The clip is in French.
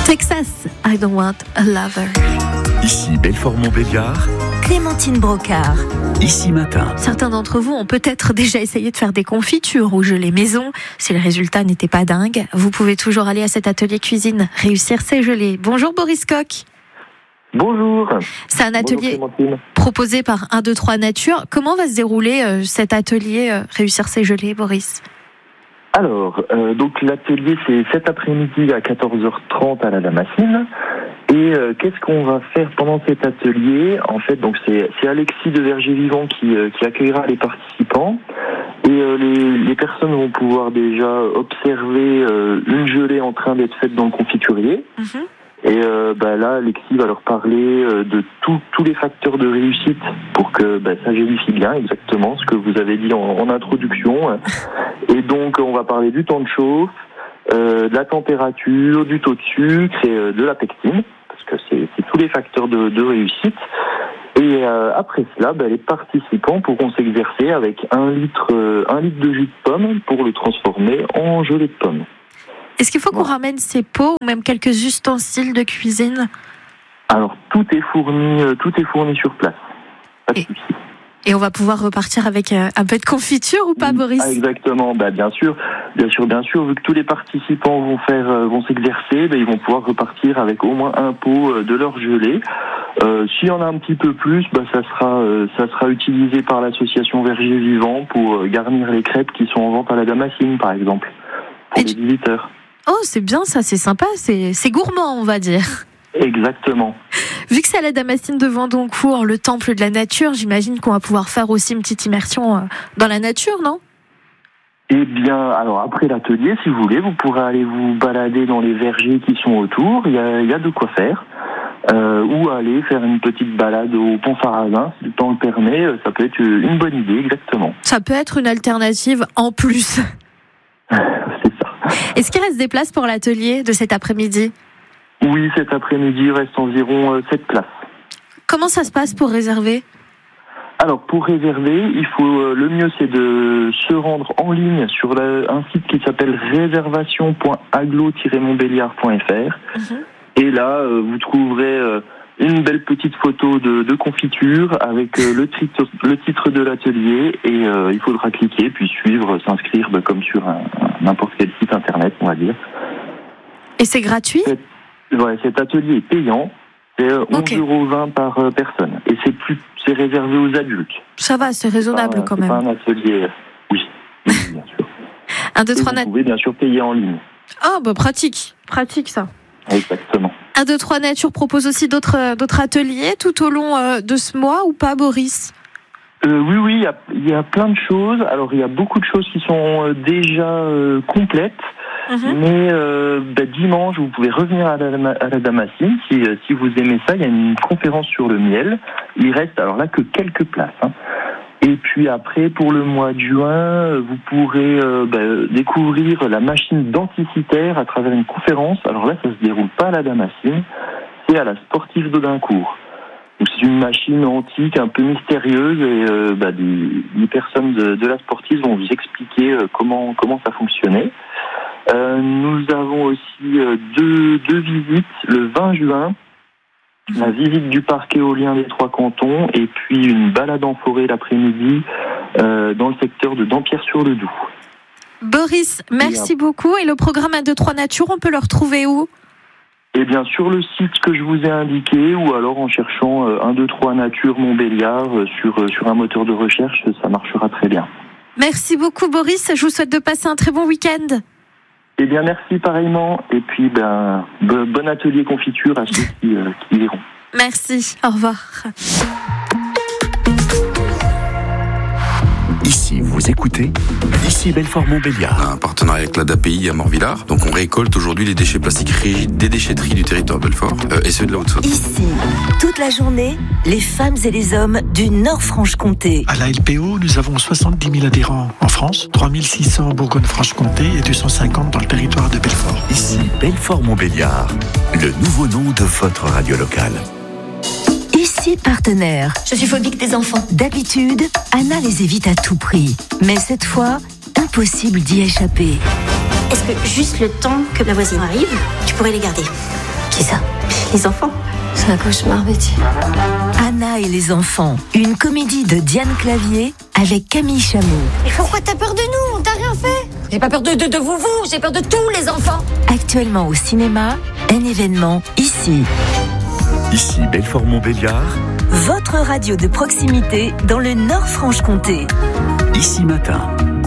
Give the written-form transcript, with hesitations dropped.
Texas, I don't want a lover. Ici Belfort-Montbéliard, Clémentine Brocard. Ici Matin. Certains d'entre vous ont peut-être déjà essayé de faire des confitures ou gelées maison. Si le résultat n'était pas dingue, vous pouvez toujours aller à cet atelier cuisine, réussir ses gelées. Bonjour Boris Koch. Bonjour. C'est un atelier proposé par 1, 2, 3 Nature. Comment va se dérouler cet atelier réussir ses gelées, Boris ? Alors, donc l'atelier c'est cet après-midi à 14h30 à la Damascine. Et qu'est-ce qu'on va faire pendant cet atelier ? En fait, donc c'est Alexis de Verger Vivant qui accueillera les participants. Et les personnes vont pouvoir déjà observer une gelée en train d'être faite dans le confiturier. Mm-hmm. Et là, Alexis va leur parler de tous les facteurs de réussite pour que ça gélifie bien, exactement ce que vous avez dit en introduction. Et donc, on va parler du temps de chauffe, de la température, du taux de sucre et de la pectine, parce que c'est tous les facteurs de réussite. Et après cela, les participants pourront s'exercer avec 1 litre de jus de pomme pour le transformer en gelée de pomme. Est-ce qu'il faut qu'on ramène ses pots ou même quelques ustensiles de cuisine ? Alors, tout est fourni sur place. Pas de souci. Et on va pouvoir repartir avec un peu de confiture ou pas, Boris ? Exactement, bien sûr. Vu que tous les participants vont s'exercer, ils vont pouvoir repartir avec au moins un pot de leur gelée. S'il y en a un petit peu plus, ça sera utilisé par l'association Verger Vivant pour garnir les crêpes qui sont en vente à la Damasine, par exemple, pour les visiteurs. Oh, c'est bien ça, c'est sympa, c'est gourmand, on va dire. Exactement. Vu que c'est à la Damasine de Vendoncourt, le temple de la nature, j'imagine qu'on va pouvoir faire aussi une petite immersion dans la nature, non ? Eh bien, alors après l'atelier, si vous voulez, vous pourrez aller vous balader dans les vergers qui sont autour. Il y a de quoi faire. Ou aller faire une petite balade au Pont Sarrazin, si le temps le permet. Ça peut être une bonne idée, exactement. Ça peut être une alternative en plus. C'est ça. Est-ce qu'il reste des places pour l'atelier de cet après-midi ? Oui, cet après-midi, il reste environ 7 places. Comment ça se passe pour réserver ? Alors, pour réserver, le mieux c'est de se rendre en ligne sur un site qui s'appelle réservation.aglo-montbéliard.fr. Mm-hmm. Et là, vous trouverez une belle petite photo de confiture avec le titre de l'atelier. Et il faudra cliquer, puis suivre, s'inscrire comme sur n'importe quel site internet, on va dire. Et c'est gratuit ? Cet atelier est payant. C'est 11,20 € par personne. Et c'est réservé aux adultes. Ça va, c'est raisonnable quand même. C'est pas un atelier... Oui, bien sûr. 1, 2, 3 Vous pouvez bien sûr payer en ligne. Ah, pratique. Pratique, ça. Exactement. 1, 2, 3 Nature propose aussi d'autres ateliers tout au long de ce mois ou pas, Boris ? Oui, il y a plein de choses. Alors, il y a beaucoup de choses qui sont déjà complètes. Mm-hmm. Mais dimanche, vous pouvez revenir à la Damasine si vous aimez ça. Il y a une conférence sur le miel. Il reste alors là que quelques places. Et puis après, pour le mois de juin, vous pourrez découvrir la machine denticitaire à travers une conférence. Alors là, ça se déroule pas à la Damasine, c'est à la Sportive d'Audincourt. Donc c'est une machine antique, un peu mystérieuse, et les personnes de la Sportive vont vous expliquer comment ça fonctionnait. Nous avons aussi deux visites le 20 juin, la visite du parc éolien des Trois Cantons et puis une balade en forêt l'après-midi dans le secteur de Dampierre-sur-le-Doubs. Boris, merci beaucoup. Et le programme 1, 2, 3 Nature, on peut le retrouver où ? Eh bien, sur le site que je vous ai indiqué, ou alors en cherchant 1, 2, 3 Nature Montbéliard sur un moteur de recherche, ça marchera très bien. Merci beaucoup Boris, je vous souhaite de passer un très bon week-end. Eh bien, merci pareillement. Et puis, bon atelier confiture à ceux qui iront. Merci. Au revoir. Ici, vous écoutez Ici Belfort-Montbéliard. Un partenariat avec l'ADAPI à Morvillard. Donc, on récolte aujourd'hui les déchets plastiques rigides des déchetteries du territoire de Belfort et ceux de la Haute-Saône. Ici, toute la journée, les femmes et les hommes du Nord-Franche-Comté. À la LPO, nous avons 70 000 adhérents en France, 3 600 en Bourgogne-Franche-Comté et 250 dans le territoire de Belfort. Ici Belfort-Montbéliard, le nouveau nom de votre radio locale. Ici Partenaire. Je suis phobique des enfants. D'habitude, Anna les évite à tout prix. Mais cette fois, impossible d'y échapper. Est-ce que juste le temps que ma voisine arrive, tu pourrais les garder ? Qui ça? Les enfants. C'est un cauchemar, Betty. Anna et les enfants, une comédie de Diane Clavier avec Camille Chamou. Mais pourquoi t'as peur de nous? On t'a rien fait. J'ai pas peur de vous, j'ai peur de tous les enfants. Actuellement au cinéma, un événement ici. Ici Belfort-Montbéliard. Votre radio de proximité dans le Nord-Franche-Comté. Ici Matin.